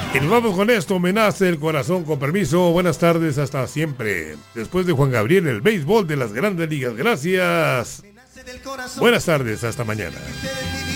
Y nos vamos con esto, me nace el corazón, con permiso. Buenas tardes, hasta siempre. Después de Juan Gabriel, el béisbol de las grandes ligas. Gracias. Buenas tardes, hasta mañana.